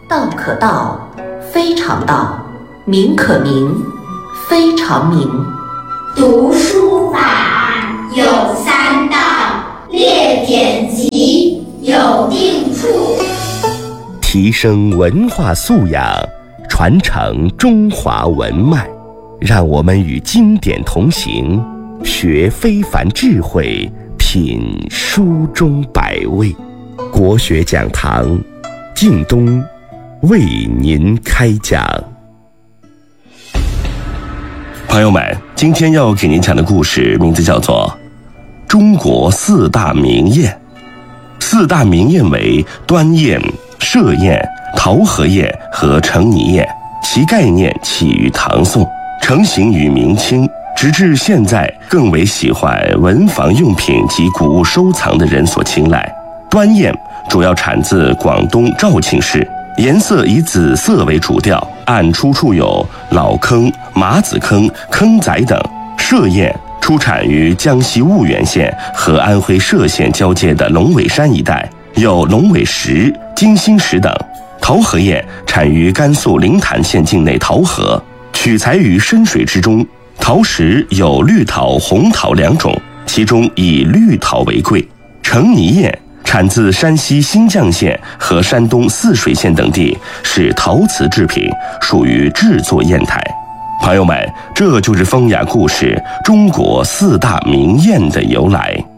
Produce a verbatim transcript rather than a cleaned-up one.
道可道，非常道；名可名，非常名。 读书法有三到，列典籍有定处。 提升文化素养，传承中华文脉，让我们与经典同行，学非凡智慧，品书中百味。国学讲堂，靳东为您开讲。朋友们，今天要给您讲的故事名字叫做《中国四大名砚》。四大名砚为端砚、歙砚、桃核砚和程泥砚，其概念起于唐宋，成型于明清，直至现在更为喜欢文房用品及古物收藏的人所青睐。端砚主要产自广东肇庆市，颜色以紫色为主调，按出处有老坑、马子坑、坑仔等。歙砚出产于江西婺源县和安徽歙县交界的龙尾山一带，有龙尾石、金星石等。桃核砚产于甘肃临潭县境内桃核，取材于深水之中。桃石有绿桃、红桃两种，其中以绿桃为贵。程泥砚产自山西新绛县和山东泗水县等地，是陶瓷制品，属于制作砚台。朋友们，这就是风雅故事中国四大名砚的由来。